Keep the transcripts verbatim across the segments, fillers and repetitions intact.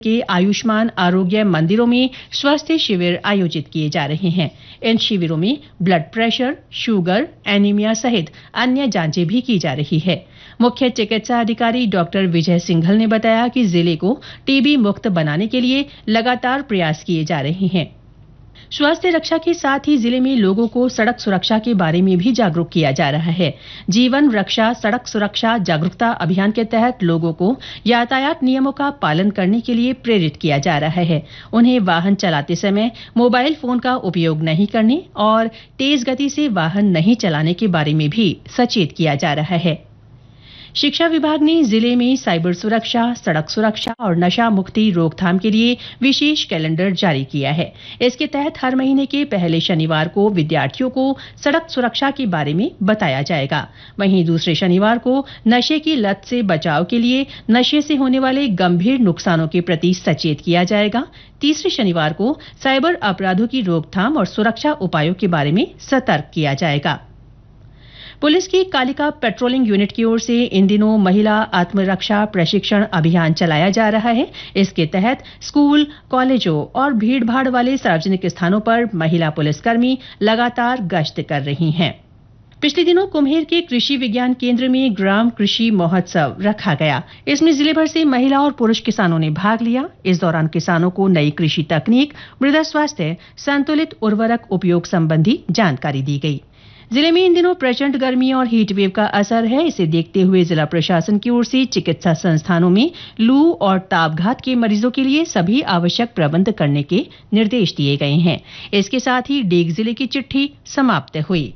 के आयुष्मान आरोग्य मंदिरों में स्वास्थ्य शिविर आयोजित किए जा रहे हैं। इन शिविरों में ब्लड प्रेशर, शुगर, एनीमिया सहित अन्य जांचें भी की जा रही है। मुख्य चिकित्सा अधिकारी डॉक्टर विजय सिंघल ने बताया कि जिले को टीबी मुक्त बनाने के लिए लगातार प्रयास किए जा रहे हैं। स्वास्थ्य रक्षा के साथ ही जिले में लोगों को सड़क सुरक्षा के बारे में भी जागरूक किया जा रहा है। जीवन रक्षा सड़क सुरक्षा जागरूकता अभियान के तहत लोगों को यातायात नियमों का पालन करने के लिए प्रेरित किया जा रहा है। उन्हें वाहन चलाते समय मोबाइल फोन का उपयोग नहीं करने और तेज गति से वाहन नहीं चलाने के बारे में भी सचेत किया जा रहा है। शिक्षा विभाग ने जिले में साइबर सुरक्षा, सड़क सुरक्षा और नशा मुक्ति रोकथाम के लिए विशेष कैलेंडर जारी किया है। इसके तहत हर महीने के पहले शनिवार को विद्यार्थियों को सड़क सुरक्षा के बारे में बताया जाएगा। वहीं दूसरे शनिवार को नशे की लत से बचाव के लिए नशे से होने वाले गंभीर नुकसानों के प्रति सचेत किया जाएगा। तीसरे शनिवार को साइबर अपराधों की रोकथाम और सुरक्षा उपायों के बारे में सतर्क किया जाएगा। पुलिस की कालिका पेट्रोलिंग यूनिट की ओर से इन दिनों महिला आत्मरक्षा प्रशिक्षण अभियान चलाया जा रहा है। इसके तहत स्कूल, कॉलेजों और भीड़भाड़ वाले सार्वजनिक स्थानों पर महिला पुलिसकर्मी लगातार गश्त कर रही हैं। पिछले दिनों कुम्हेर के कृषि विज्ञान केंद्र में ग्राम कृषि महोत्सव रखा गया। इसमें जिले भर से महिला और पुरुष किसानों ने भाग लिया। इस दौरान किसानों को नई कृषि तकनीक, मृदा स्वास्थ्य, संतुलित उर्वरक उपयोग संबंधी जानकारी दी गई। जिले में इन दिनों प्रचंड गर्मी और हीट वेव का असर है। इसे देखते हुए जिला प्रशासन की ओर से चिकित्सा संस्थानों में लू और तापघात के मरीजों के लिए सभी आवश्यक प्रबंध करने के निर्देश दिए गए हैं। इसके साथ ही डेग जिले की चिट्ठी समाप्त हुई।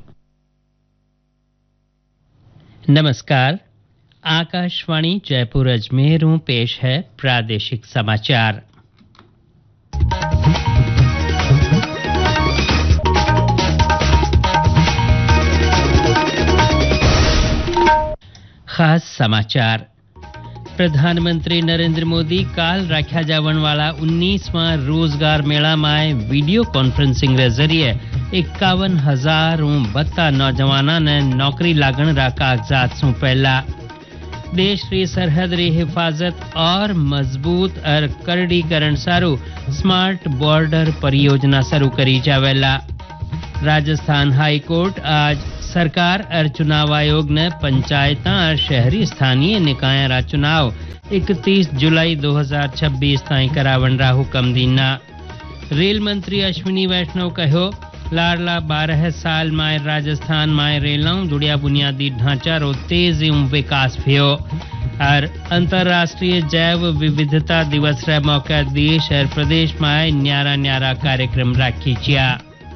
नमस्कार, आकाशवाणी जयपुर अजमेर पेश है प्रादेशिक समाचार। खास समाचार। प्रधानमंत्री नरेंद्र मोदी काल रखा जावन वाला उन्नीसवां रोजगार मेला में वीडियो कॉन्फ्रेंसिंग के जरिए इक्यावन हजार बत्ता नौजवाना ने नौकरी लागण रा कागजात सौंपेला। देश की सरहद री हिफाजत और मजबूत और करड़ीकरण सारू स्मार्ट बॉर्डर परियोजना शुरू करी जावेला। राजस्थान हाई कोर्ट आज सरकार और चुनाव आयोग ने पंचायत और शहरी स्थानीय निकाय रा चुनाव इकतीस जुलाई दो हजार छब्बीस ताई करावन रा हुक्म दीना। रेल मंत्री अश्विनी वैष्णव कहो लाडला बारह साल में राजस्थान में रेलों जुड़िया बुनियादी ढांचा रो तेज विकास भयो। और अंतर्राष्ट्रीय जैव विविधता दिवस रे मौके देश और प्रदेश में न्यारा न्यारा कार्यक्रम राखी जिया।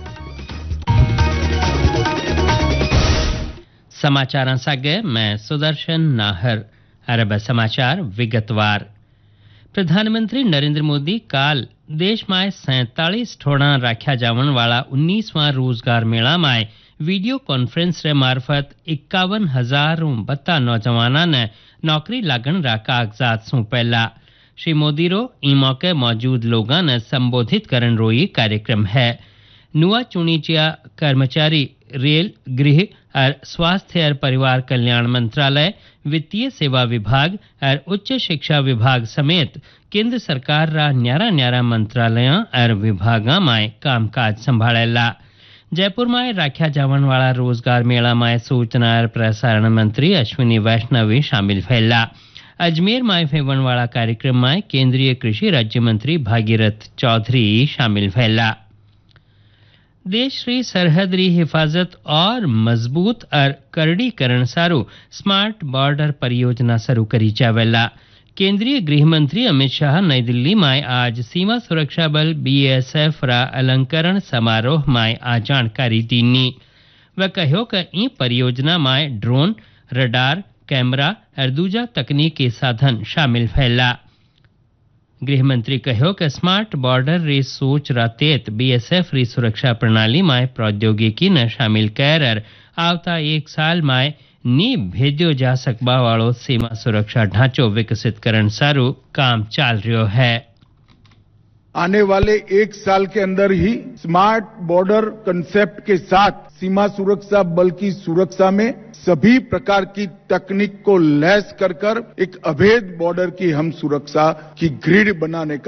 समाचार सागे मैं सुदर्शन नाहर। अरब समाचार विगतवार। प्रधानमंत्री नरेंद्र मोदी काल देश में सैतालीस ठोड़ा रखा जावन वाला उन्नीसवां रोजगार मेला में वीडियो कॉन्फ्रेंस रे मार्फत इक्यावन हजार बत्ता नौजवाना ने नौकरी लागण रा कागजात सौंपेला। श्री मोदी रो ई मौके मौजूद लोगों ने संबोधित करन रोई कार्यक्रम है। नुआ चुनीचिया कर्मचारी रेल, गृह और स्वास्थ्य और परिवार कल्याण मंत्रालय, वित्तीय सेवा विभाग और उच्च शिक्षा विभाग समेत केंद्र सरकार रा न्यारा न्यारा मंत्रालय और विभागा में कामकाज संभाळेला। जयपुर में रखा जावन वाला रोजगार मेला में सूचना और प्रसारण मंत्री अश्विनी वैष्णव शामिल भैला। अजमेर में फेवन वाला कार्यक्रम में केंद्रीय कृषि राज्य मंत्री भागीरथ चौधरी शामिल भैला। देश की सरहद री हिफाजत और मजबूत और करड़ीकरण सारू स्मार्ट बॉर्डर परियोजना शुरू करी जावेला। केंद्रीय गृह मंत्री अमित शाह नई दिल्ली में आज सीमा सुरक्षा बल बीएसएफ रा अलंकरण समारोह में आ जानकारी दीनी। वह कहो कि ई परियोजना में ड्रोन, रडार, कैमरा और दूजा तकनीकी साधन शामिल भैला। गृह मंत्री कहो कि स्मार्ट बॉर्डर री सोच रातेत बीएसएफ री सुरक्षा प्रणाली में प्रौद्योगिकी ने शामिल कर आवता एक साल में नी भेजो जा सकबा वालो सीमा सुरक्षा ढांचो विकसित करण सारू काम चाल रह्यो है। आने वाले एक साल के अंदर ही स्मार्ट बॉर्डर कंसेप्ट के साथ सीमा सुरक्षा बल की सुरक्षा में सभी प्रकार की तकनीक को लैस कर कर एक अभेद बॉर्डर की हम सुरक्षा की ग्रिड बनाने का